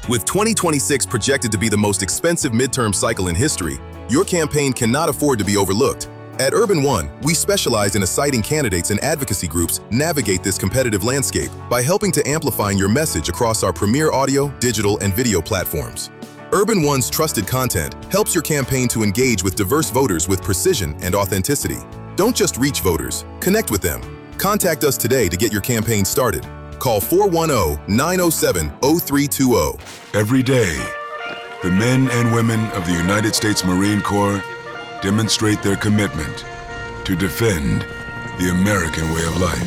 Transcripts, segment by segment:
With 2026 projected to be the most expensive midterm cycle in history, your campaign cannot afford to be overlooked. At Urban One, we specialize in assigning candidates and advocacy groups navigate this competitive landscape by helping to amplifying your message across our premier audio, digital, and video platforms. Urban One's trusted content helps your campaign to engage with diverse voters with precision and authenticity. Don't just reach voters, connect with them. Contact us today to get your campaign started. Call 410-907-0320. Every day, the men and women of the United States Marine Corps demonstrate their commitment to defend the American way of life.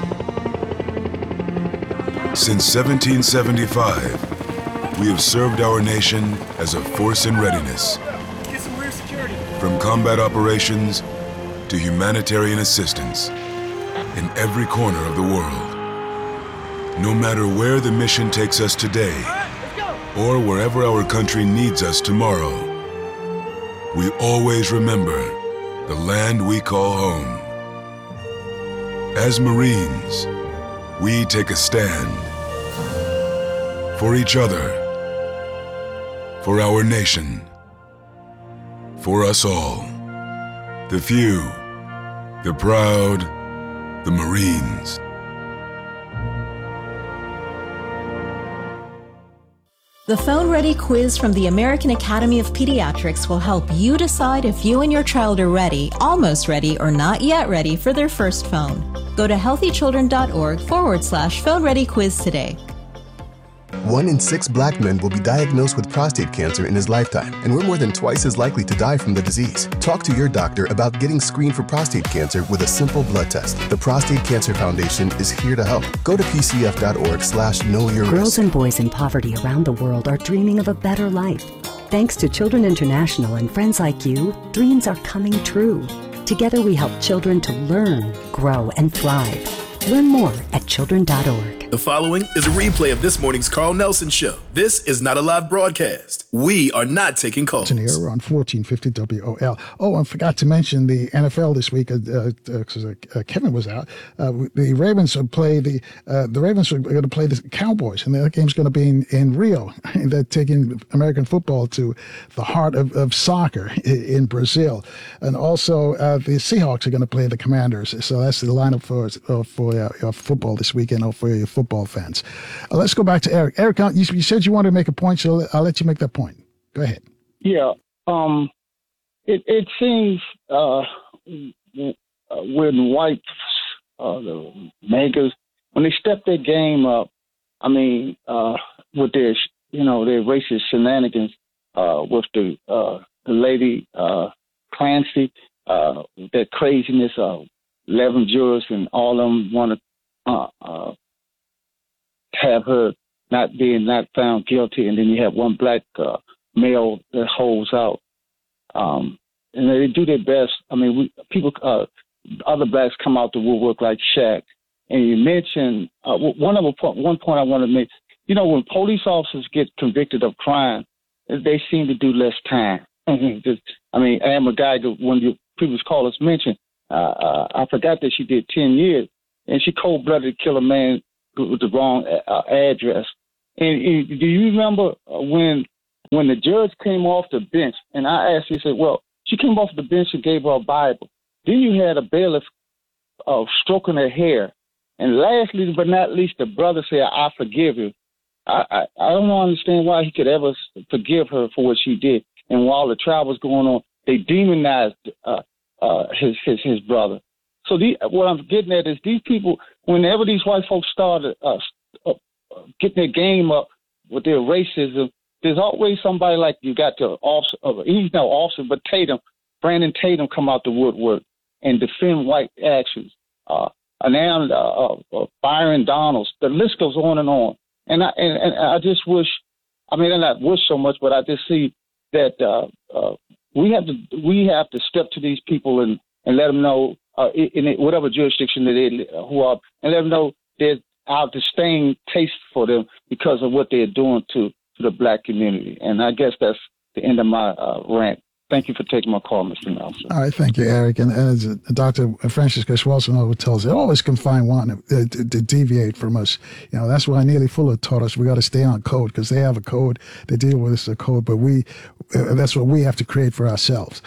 Since 1775, we have served our nation as a force in readiness. From combat operations to humanitarian assistance in every corner of the world. No matter where the mission takes us today, or wherever our country needs us tomorrow, we always remember the land we call home. As Marines, we take a stand for each other, for our nation, for us all. The few, the proud, the Marines. The Phone Ready quiz from the American Academy of Pediatrics will help you decide if you and your child are ready, almost ready, or not yet ready for their first phone. Go to healthychildren.org/phone ready quiz today. 1 in 6 Black men will be diagnosed with prostate cancer in his lifetime, and we're more than twice as likely to die from the disease. Talk to your doctor about getting screened for prostate cancer with a simple blood test. The Prostate Cancer Foundation is here to help. Go to pcf.org/knowyourrisk. Girls and boys in poverty around the world are dreaming of a better life. Thanks to Children International and friends like you, dreams are coming true. Together we help children to learn, grow, and thrive. Learn more at children.org. The following is a replay of this morning's Carl Nelson Show. This is not a live broadcast. We are not taking calls. Here on 1450 WOL. Oh, I forgot to mention the NFL this week because Kevin was out. The Ravens will play the Ravens are going to play the Cowboys, and that game's going to be in Rio. They're taking American football to the heart of soccer in Brazil, and also the Seahawks are going to play the Commanders. So that's the lineup for football this weekend, or for your football fans. Let's go back to Eric. Eric, you said you wanted to make a point, so I'll let you make that point. Go ahead. Yeah. It seems when whites, the makers, when they step their game up, I mean, with their racist shenanigans, with the lady Clancy, that craziness, 11 jurors, and all of them want to have her not found guilty, and then you have one black male that holds out, and they do their best. I mean, other blacks come out the woodwork like Shaq, and you mentioned one point I want to make. You know, when police officers get convicted of crime, they seem to do less time. Anne McGuire, one of your previous callers mentioned, I forgot that she did 10 years, and she cold-blooded killed a man with the wrong address. And do you remember when the judge came off the bench, and I asked, he said, well, she came off the bench and gave her a Bible. Then you had a bailiff stroking her hair. And lastly, but not least, the brother said, I forgive you. I don't understand why he could ever forgive her for what she did. And while the trial was going on, they demonized his brother. So what I'm getting at is these people, whenever these white folks started getting their game up with their racism, there's always somebody like you got the officer, he's no officer, but Brandon Tatum come out the woodwork and defend white actions. Byron Donalds, the list goes on and on. And I just wish, I mean, I not wish so much, but I just see that we have to step to these people and let them know in whatever jurisdiction that they who are, and let them know there's our disdain taste for them because of what they're doing to the black community. And I guess that's the end of my rant. Thank you for taking my call, Mr. Nelson. All right, thank you, Eric. And as Dr. Francisco Schwarzenegger tells us, always can find one to deviate from us. You know, that's why Neely Fuller taught us we got to stay on code, because they have a code. They deal with us a code, but that's what we have to create for ourselves.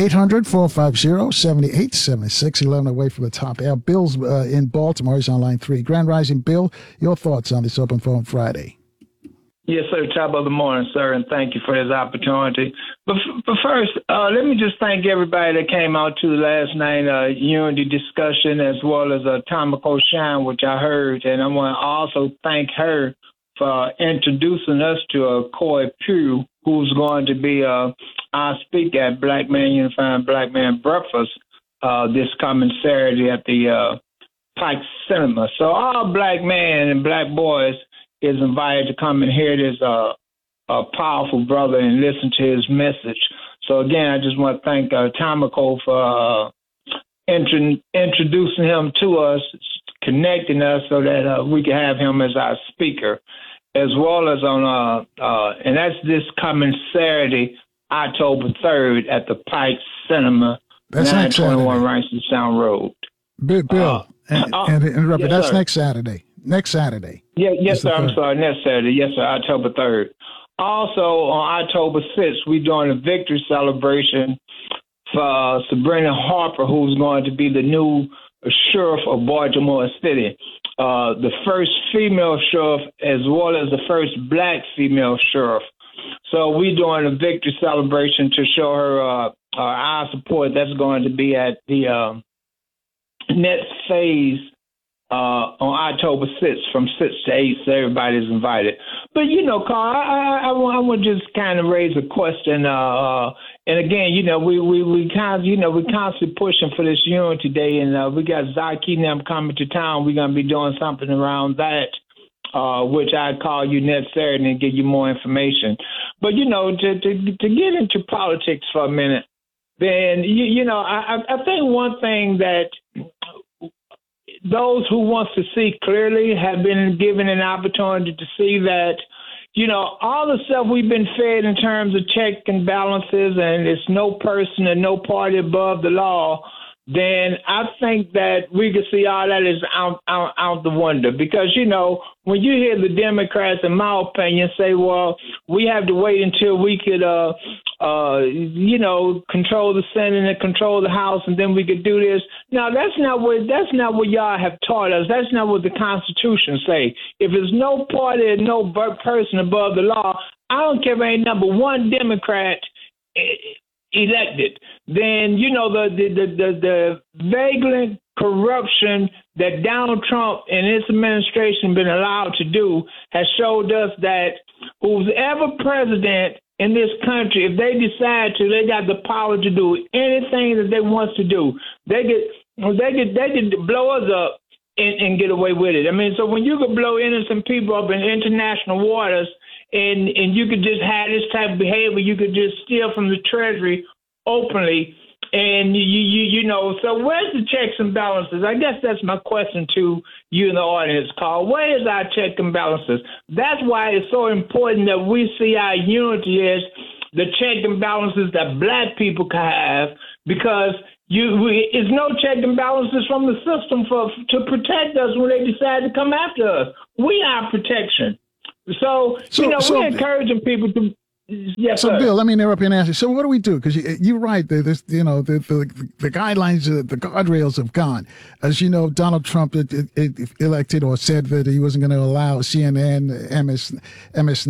800-450-7876, 11 away from the top air. Bill's in Baltimore. He's on line 3. Grand Rising, Bill, your thoughts on this Open Phone Friday? Yes, sir. Top of the morning, sir, and thank you for this opportunity. But first, let me just thank everybody that came out to the last night unity discussion, as well as Tamiko Shine, which I heard. And I want to also thank her for introducing us to Coy Pugh, who's going to be our speaker at Black Man Unifying Black Man Breakfast this coming Saturday at the Pike Cinema. So all black men and black boys is invited to come and hear this powerful brother and listen to his message. So again, I just want to thank Tamiko for introducing him to us, connecting us so that we can have him as our speaker, as well as on and that's this coming Saturday, October 3rd at the Pike Cinema, 921 Ransom Road. Bill, and interrupt you. Yes, that's sir. Next Saturday. Next Saturday. Yes, sir. I'm sorry. Next Saturday. Yes, sir. October 3rd. Also, on October 6th, we're doing a victory celebration for Sabrina Harper, who's going to be the new sheriff of Baltimore City, the first female sheriff, as well as the first black female sheriff. So we're doing a victory celebration to show her our support. That's going to be at the next phase on October 6th from 6 to 8, so everybody's invited. But, you know, Carl, I want to just kind of raise a question. And again, you know, we constantly pushing for this Unity Day, and we got Zaki and them coming to town. We're going to be doing something around that, which I'd call you next Saturday and give you more information. But, you know, to get into politics for a minute, then, you know, I think one thing that those who want to see clearly have been given an opportunity to see that, you know, all the stuff we've been fed in terms of check and balances and it's no person and no party above the law, then I think that we could see all that is out the window. Because, you know, when you hear the Democrats, in my opinion, say, well, we have to wait until we could, you know, control the Senate and control the House, and then we could do this. Now, that's not what y'all have taught us. That's not what the Constitution say. If there's no party and no person above the law, I don't care if ain't number one Democrat elected, then, you know, the vagrant corruption that Donald Trump and his administration been allowed to do has showed us that who's ever president in this country, if they decide to, they got the power to do anything that they want to do. They could blow us up and get away with it. I mean, so when you could blow innocent people up in international waters, and you could just have this type of behavior, you could just steal from the Treasury openly, and you know. So where's the checks and balances? I guess that's my question to you in the audience, Carl. Where is our check and balances? That's why it's so important that we see our unity as the check and balances that black people can have, because it's no check and balances from the system to protect us when they decide to come after us. We are protection. So we're encouraging people to. Yes, so sir. Bill, let me interrupt you and ask you. So what do we do? Because you're right. The guidelines, the guardrails have gone. As you know, Donald Trump elected or said that he wasn't going to allow CNN, MS